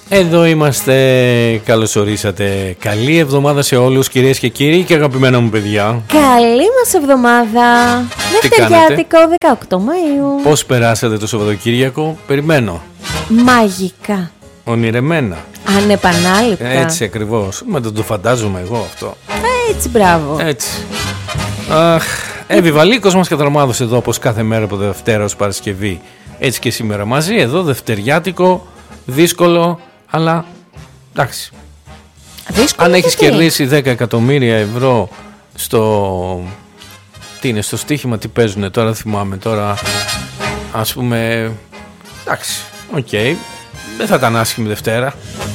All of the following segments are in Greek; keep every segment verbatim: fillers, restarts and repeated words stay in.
Εδώ είμαστε, καλώς ορίσατε. Καλή εβδομάδα σε όλους, κυρίες και κύριοι και αγαπημένα μου παιδιά. Καλή μας εβδομάδα. Δευτεριάτικο δεκαοκτώ Μαΐου. Πώς περάσατε το Σαββατοκύριακο? Περιμένω. Μαγικά. Ονειρεμένα. Ανεπανάληπτα. Έτσι ακριβώς. Με το το φαντάζομαι εγώ αυτό. Έτσι, μπράβο. Έτσι. Αχ, Εύη Βαλίκος μας κατραμάδωσε εδώ όπως κάθε μέρα από Δευτέρα ως Παρασκευή. Έτσι και σήμερα μαζί, εδώ δευτεριάτικο, δύσκολο, αλλά εντάξει. Δύσκολο. Αν έχεις κερδίσει δέκα εκατομμύρια ευρώ στο... Τι είναι, στο στοίχημα, τι παίζουνε τώρα, θυμάμαι τώρα. Ας πούμε, εντάξει, οκ, okay. Δεν θα ήταν άσχημη Δευτέρα.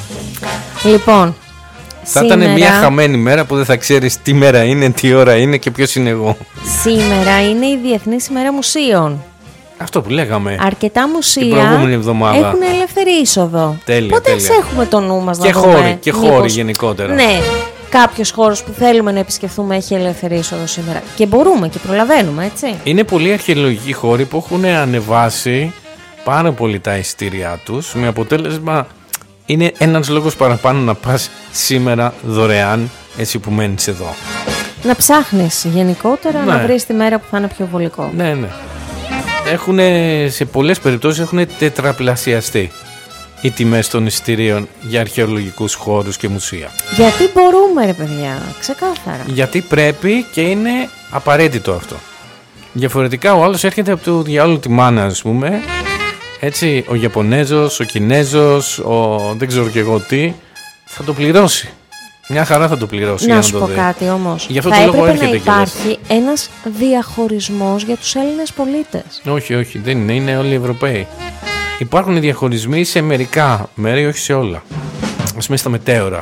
Λοιπόν, θα σήμερα... ήταν μια χαμένη μέρα που δεν θα ξέρεις τι μέρα είναι, τι ώρα είναι και ποιος είναι εγώ. Σήμερα είναι η Διεθνής ημέρα μουσείων. Αυτό που λέγαμε. Αρκετά μουσεία την προηγούμενη εβδομάδα έχουν ελεύθερη είσοδο. Τέλεια, Πότε τέλεια. έχουμε το νου μας και να χώροι, δούμε και μήπως, χώροι γενικότερα. Ναι, κάποιος χώρος που θέλουμε να επισκεφθούμε έχει ελεύθερη είσοδο σήμερα. Και μπορούμε και προλαβαίνουμε, έτσι. Είναι πολλοί αρχαιολογικοί χώροι που έχουν ανεβάσει πάρα πολύ τα εισιτήριά τους, με αποτέλεσμα είναι ένας λόγος παραπάνω να πας σήμερα δωρεάν, έτσι που μένεις εδώ. Να ψάχνεις γενικότερα, ναι. να βρεις τη μέρα που θα είναι πιο βολικό. Ναι, ναι. Έχουν, σε πολλές περιπτώσεις έχουν τετραπλασιαστεί οι τιμές των εισιτηρίων για αρχαιολογικούς χώρους και μουσεία. Γιατί μπορούμε, ρε παιδιά, ξεκάθαρα. Γιατί πρέπει και είναι απαραίτητο αυτό. Διαφορετικά ο άλλος έρχεται από το διάολο τη μάνα, ας πούμε. Έτσι, ο Ιαπωνέζος, ο Κινέζος, ο δεν ξέρω και εγώ τι, θα το πληρώσει. Μια χαρά θα το πληρώσει. Να σου πω κάτι όμως. Γι' αυτό θα το λόγο έπρεπε να έρχεται υπάρχει ένας διαχωρισμός για τους Έλληνες πολίτες. Όχι, όχι, δεν είναι, είναι όλοι οι Ευρωπαίοι. Υπάρχουν διαχωρισμοί σε μερικά μέρη, όχι σε όλα. Ας πούμε στα μετέωρα,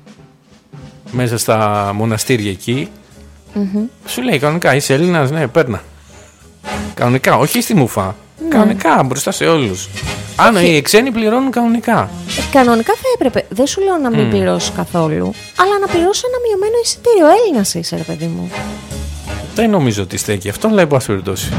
μέσα στα μοναστήρια εκεί, mm-hmm. σου λέει κανονικά είσαι Έλληνας, ναι, παίρνα. Κανονικά, όχι στη μουφά. Ναι. Κανονικά, μπροστά σε όλους. Αν οι ξένοι πληρώνουν κανονικά. Ε, κανονικά θα έπρεπε. Δεν σου λέω να μην mm. πληρώσεις καθόλου, αλλά να πληρώσεις ένα μειωμένο εισιτήριο. Έλληνας είσαι, ρε παιδί μου. Δεν νομίζω ότι στέκει αυτό, αλλά εν πάση περιπτώσει.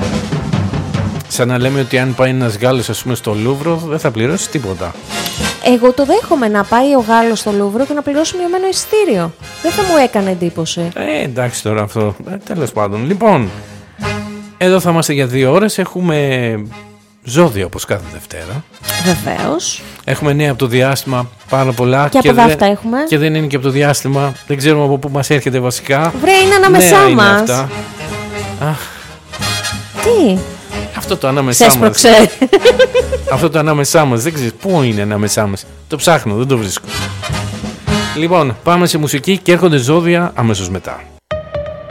Σαν να λέμε ότι αν πάει ένας Γάλλος, ας πούμε, στο Λούβρο, δεν θα πληρώσει τίποτα. Εγώ το δέχομαι να πάει ο Γάλλος στο Λούβρο και να πληρώσει μειωμένο εισιτήριο. Δεν θα μου έκανε εντύπωση. Ε, εντάξει τώρα αυτό. Ε, τέλος πάντων. Λοιπόν, εδώ θα είμαστε για δύο ώρες. Έχουμε ζώδια όπως κάθε Δευτέρα. Βεβαίως. Έχουμε νέα από το διάστημα πάρα πολλά. Και, και από αυτά έχουμε. Και δεν είναι και από το διάστημα. Δεν ξέρουμε από πού μας έρχεται βασικά. Βρε, είναι ανάμεσά νέα μας. Είναι αυτά. Αχ. Τι. Αυτό το ανάμεσά μας. Σέσπρωξε. Αυτό το ανάμεσά μας. Δεν ξέρεις πού είναι ανάμεσά μας. Το ψάχνω, δεν το βρίσκω. Λοιπόν, πάμε σε μουσική και έρχονται ζώδια αμέσως μετά.